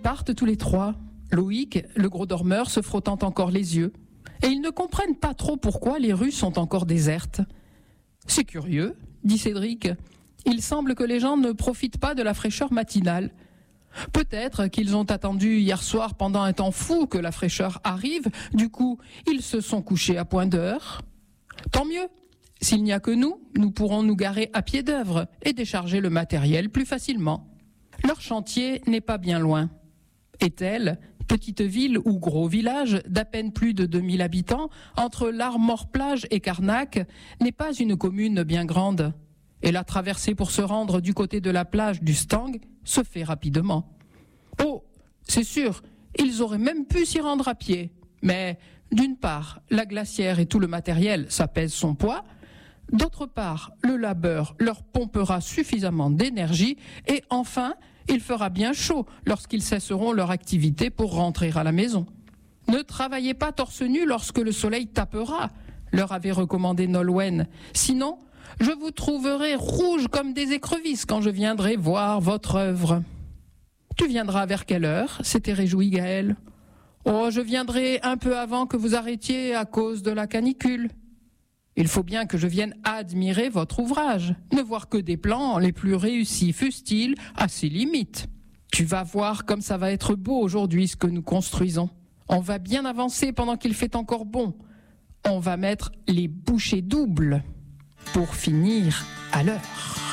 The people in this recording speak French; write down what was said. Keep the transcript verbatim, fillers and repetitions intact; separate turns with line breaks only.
partent tous les trois. Loïc, le gros dormeur, se frottant encore les yeux. Et ils ne comprennent pas trop pourquoi les rues sont encore désertes. « C'est curieux, » dit Cédric. « Il semble que les gens ne profitent pas de la fraîcheur matinale. Peut-être qu'ils ont attendu hier soir pendant un temps fou que la fraîcheur arrive, du coup, ils se sont couchés à point d'heure. Tant mieux. S'il n'y a que nous, nous pourrons nous garer à pied d'œuvre et décharger le matériel plus facilement. Leur chantier n'est pas bien loin. Étel, petite ville ou gros village d'à peine plus de deux mille habitants, entre l'Armor-Plage et Carnac, n'est pas une commune bien grande. Et la traversée pour se rendre du côté de la plage du Stang se fait rapidement. Oh, c'est sûr, ils auraient même pu s'y rendre à pied. Mais, d'une part, la glacière et tout le matériel, ça pèse son poids. D'autre part, le labeur leur pompera suffisamment d'énergie. Et enfin, il fera bien chaud lorsqu'ils cesseront leur activité pour rentrer à la maison. Ne travaillez pas torse nu lorsque le soleil tapera, leur avait recommandé Nolwenn. Sinon, je vous trouverai rouge comme des écrevisses quand je viendrai voir votre œuvre. Tu viendras vers quelle heure ? S'était réjoui Gaël. Oh, je viendrai un peu avant que vous arrêtiez à cause de la canicule. Il faut bien que je vienne admirer votre ouvrage, ne voir que des plans les plus réussis fussent-ils à ses limites. Tu vas voir comme ça va être beau aujourd'hui ce que nous construisons. On va bien avancer pendant qu'il fait encore bon. On va mettre les bouchées doubles pour finir à l'heure.